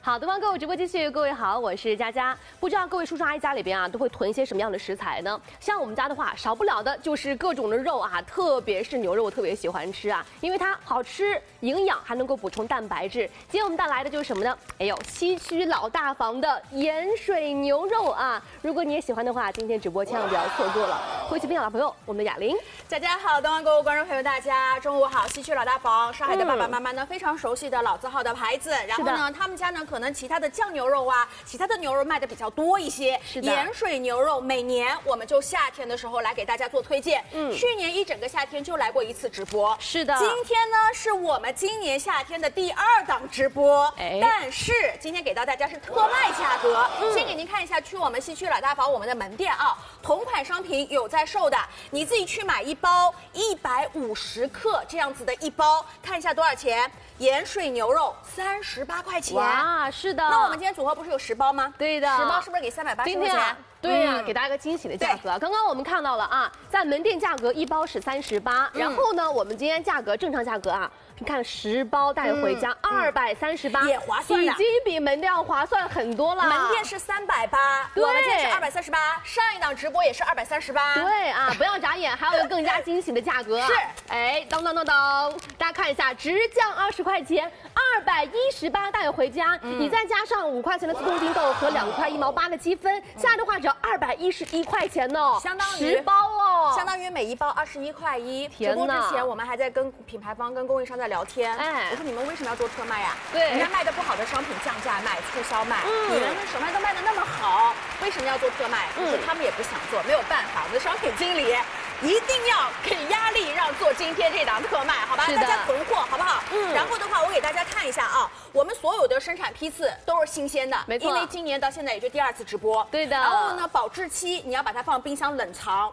好，东方购物直播继续，各位好，我是佳佳。不知道各位叔叔阿姨家里边啊，都会囤一些什么样的食材呢？像我们家的话，少不了的就是各种的肉啊，特别是牛肉，我特别喜欢吃啊，因为它好吃、营养，还能够补充蛋白质。今天我们带来的就是什么呢？哎呦，西区老大房的盐水牛肉啊！如果你也喜欢的话，今天直播千万不要错过了。回去分享老朋友，我们的雅玲。 佳佳好，东方购物观众朋友大家中午好。西区老大房，上海的爸爸妈妈呢非常熟悉的老字号的牌子，然后呢，他们家呢可能其他的酱牛肉啊，其他的牛肉卖的比较多一些。 是的， 盐水牛肉每年我们就夏天的时候来给大家做推荐。去年一整个夏天就来过一次直播。 是的， 今天呢是我们今年夏天的第2档直播。但是今天给到大家是特卖价格。先给您看一下，去我们西区老大房我们的门店啊，同款商品有在售的，你自己去买一包150克这样子的一包，看一下多少钱？盐水牛肉38块钱。 哇，是的。 那我们今天组合不是有10包吗？ 对的 ，10包是不是给380块钱？ 对呀，给大家一个惊喜的价格。刚刚我们看到了啊，在门店价格一包是38，然后呢，我们今天价格正常价格啊，你看10包带回家238， 也划算， 已经比门店要划算很多了。 门店是380，我们今天是238，上一档直播也是238。 对啊，不要眨眼，还有一个更加惊喜的价格。 是， 哎，当当当当，大家看一下，直降20块钱，218带回家，你再加上5块钱的自动订购和2块1毛8的积分，下来的话只要211块钱呢， 相当于 10包哦， 相当于每一包21块1。 天哪！ 直播之前我们还在跟品牌方、跟供应商在聊天，我说你们为什么要做特卖呀？ 对， 人家卖的不好的商品降价卖、促销卖，你们手上都卖的那么好，为什么要做特卖？就是他们也不想做，没有办法，我们的商品经理一定要给压力，让做今天这档特卖，好吧？大家囤货好不好？然后的话，我给大家看一下啊，我们所有的生产批次都是新鲜的， 没错， 因为今年到现在也就第2次直播， 对的。 然后呢，保质期你要把它放冰箱冷藏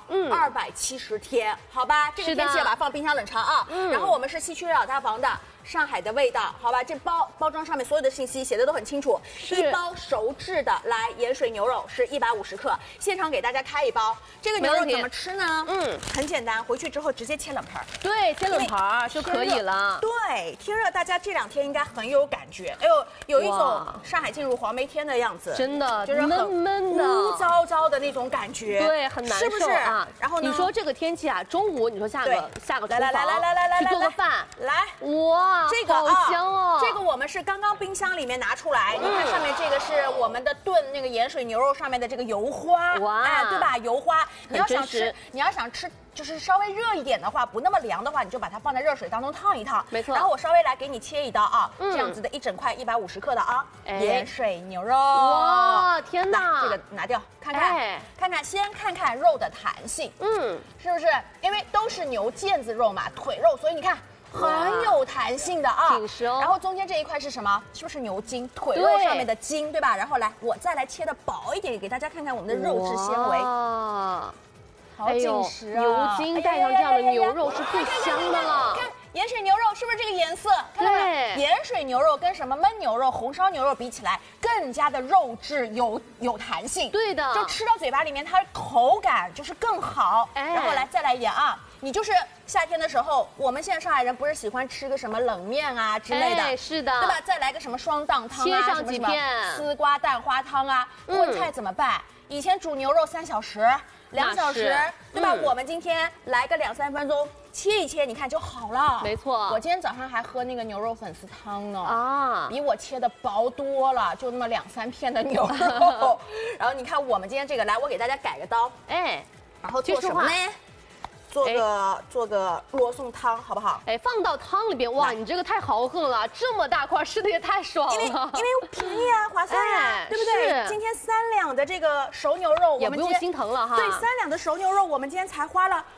，270天，好吧？这个天气要把它放冰箱冷藏啊。然后我们是西区老大房的。上海的味道，好吧，这包装上面所有的信息写的都很清楚。一包熟制的，来盐水牛肉是150克，现场给大家开一包。这个牛肉怎么吃呢？很简单，回去之后直接切冷盘。 对，切冷盘就可以了。 对，天热，大家这2天应该很有感觉。哎呦，有一种上海进入黄梅天的样子， 真的就是闷闷的、 污糟糟的那种感觉， 对，很难受， 是不是啊？然后呢？ 你说这个天气啊，中午你说下个厨房来去做个饭， 来， 哇。 这个好香哦！ 这个我们是刚刚冰箱里面拿出来，你看上面这个是我们的炖那个盐水牛肉上面的这个油花， 哇， 哎，对吧？油花，你要想吃，就是稍微热一点的话，不那么凉的话，你就把它放在热水当中烫一烫， 没错。 然后我稍微来给你切一刀啊，这样子的一整块150克的啊，盐水牛肉。 哇，天哪！ 这个拿掉，看看，先看看肉的弹性，是不是？因为都是牛腱子肉嘛，腿肉，所以你看。很有弹性的啊， 紧实哦。 然后中间这一块是什么？是不是牛筋？腿肉上面的筋，对吧？然后来，我再来切的薄一点，给大家看看我们的肉质纤维。好紧实啊！ 牛筋带上这样的牛肉是最香的了。 看盐水牛肉是不是这个颜色？看到没？盐水牛肉跟什么焖牛肉、红烧牛肉比起来，更加的肉质有弹性。 对的， 就吃到嘴巴里面，它口感就是更好。然后来再来一点啊！你就是夏天的时候，我们现在上海人不是喜欢吃个什么冷面啊之类的， 是的， 对吧？再来个什么双档汤啊， 切上几片丝瓜蛋花汤啊，荤菜怎么办？以前煮牛肉3小时、2小时，对吧？我们今天来个2、3分钟，切一切，你看就好了。 没错， 我今天早上还喝那个牛肉粉丝汤呢， 啊， 比我切的薄多了，就那么2、3片的牛肉。然后你看我们今天这个，来，我给大家改个刀，然后做什么呢？做个罗宋汤好不好？ 哎，放到汤里边，哇，你这个太豪横了，这么大块，吃的也太爽了。 因为便宜啊，划算啊，对不对？今天3两的这个熟牛肉， 也不用心疼了哈。 对，3两的熟牛肉，我们今天才花了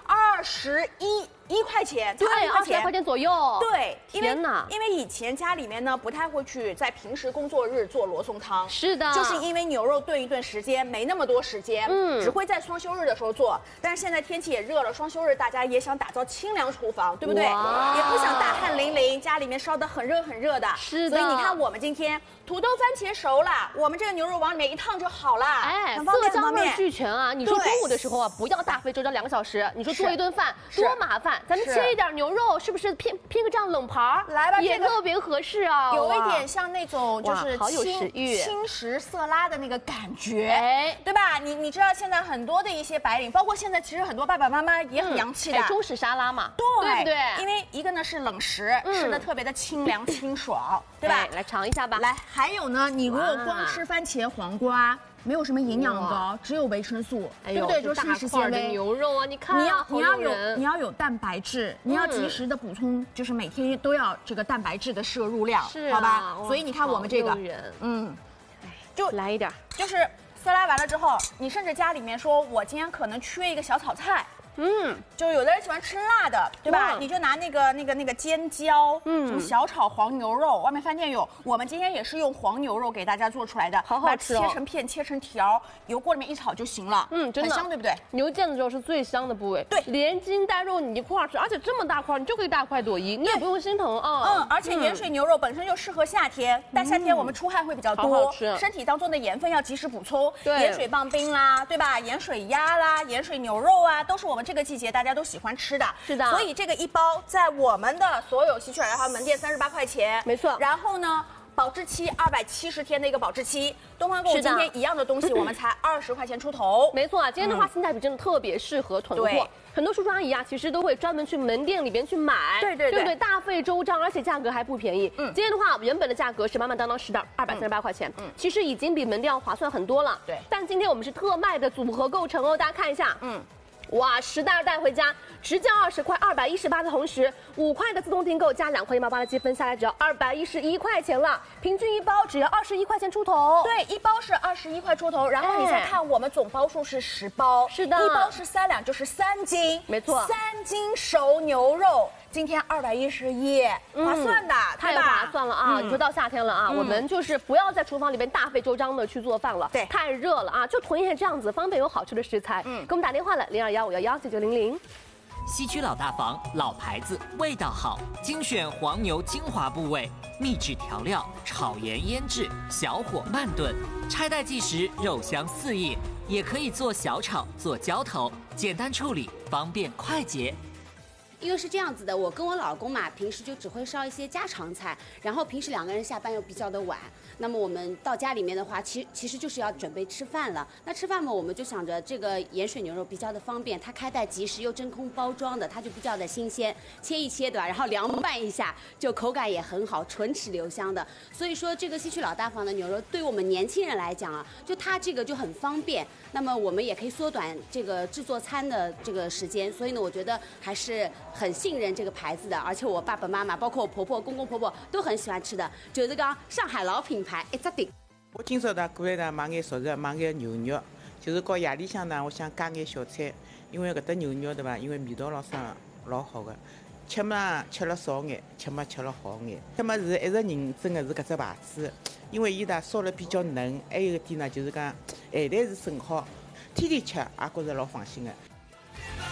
21块钱， 对，20来块钱左右。 对， 天哪！ 因为以前家里面呢不太会去在平时工作日做罗宋汤， 是的， 就是因为牛肉炖一炖时间没那么多时间，只会在双休日的时候做。但是现在天气也热了，双休日大家也想打造清凉厨房，对不对？也不想大汗淋漓，家里面烧得很热的。 是的。 所以你看我们今天土豆番茄熟了，我们这个牛肉往里面一烫就好了， 哎，色香味俱全啊！你说中午的时候啊，不要大费周章2个小时，你说做一顿饭多麻烦。 看，咱们切一点牛肉，是不是拼个这样冷盘？ 来吧， 也特别合适啊， 有一点像那种就是好有食欲轻食色拉的那个感觉，哎，对吧？你知道现在很多的一些白领，包括现在其实很多爸爸妈妈也很洋气的中式沙拉嘛， 对不对？ 因为一个呢是冷食，吃的特别的清凉清爽，对吧？ 来尝一下吧。 来，还有呢，你如果光吃番茄黄瓜。没有什么营养高，只有维生素，对不对？就膳食纤维。 牛肉啊，你看， 你要有蛋白质，你要及时的补充，就是每天都要这个蛋白质的摄入量，好吧？所以你看我们这个， 就来一点， 就是色拉完了之后，你甚至家里面说，我今天可能缺一个小炒菜。就有的人喜欢吃辣的，对吧？你就拿那个尖椒，什么小炒黄牛肉，外面饭店有。我们今天也是用黄牛肉给大家做出来的， 好好吃哦。 切成片，切成条，油锅里面一炒就行了。 真的很香，对不对？ 牛腱子肉是最香的部位，对，连筋带肉你一块吃，而且这么大块，你就可以大快朵颐，你也不用心疼啊。 而且盐水牛肉本身就适合夏天，大夏天我们出汗会比较多， 好吃， 身体当中的盐分要及时补充。 对， 盐水棒冰啦，对吧？盐水鸭啦，盐水牛肉啊，都是我们这个季节大家都喜欢吃的， 是的。 所以这个一包在我们的所有喜趣尔哈门店38块钱， 没错。 然后呢，保质期270天的一个保质期，东方购物今天一样的东西我们才20块钱出头。 没错啊，今天的话性价比真的特别适合囤货。很多叔叔阿姨啊，其实都会专门去门店里边去买，对不对？大费周章，而且价格还不便宜。今天的话，原本的价格是满满当当10袋，238块钱，其实已经比门店要划算很多了。对。但今天我们是特卖的组合购成哦，大家看一下，哇，10袋带回家，直降20块，218的同时，5块的自动订购加2块188的积分下来只要211块钱了，平均一包只要21块钱出头。 对，一包是21块出头，然后你再看我们总包数是10包， 是的， 一包是3两就是3斤， 没错 ，3斤熟牛肉。今天211，划算的， 太划算了啊！你说到夏天了啊，我们就是不要在厨房里边大费周章的去做饭了， 对， 太热了啊，就囤一些这样子方便又好吃的食材。给我们打电话了，0215119900。 西区老大房，老牌子，味道好，精选黄牛精华部位，秘制调料，炒盐腌制，小火慢炖，拆袋即食，肉香四溢，也可以做小炒，做浇头，简单处理，方便快捷。 因为是这样子的，我跟我老公嘛，平时就只会烧一些家常菜，然后平时2个人下班又比较的晚，那么我们到家里面的话，其实就是要准备吃饭了。那吃饭嘛，我们就想着这个盐水牛肉比较的方便，它开袋即食又真空包装的，它就比较的新鲜，切一切对吧？然后凉拌一下，就口感也很好，唇齿留香的。所以说这个西区老大房的牛肉，对于我们年轻人来讲啊，就它这个就很方便。那么我们也可以缩短这个制作餐的这个时间，所以呢，我觉得还是很信任这个牌子的，而且我爸爸妈妈，包括我婆婆、公公婆婆都很喜欢吃的，就是讲上海老品牌一只顶。 我今朝呢过来呢买眼熟食，买眼牛肉，就是搞夜里向呢，我想加眼小菜，因为搿搭牛肉对伐？因为味道老啥老好的，吃嘛吃了少眼，吃嘛吃了好眼，吃嘛是一直认证的是搿只牌子，因为伊呢烧了比较嫩，还有一点呢就是讲咸淡是正好，天天吃也觉着老放心的。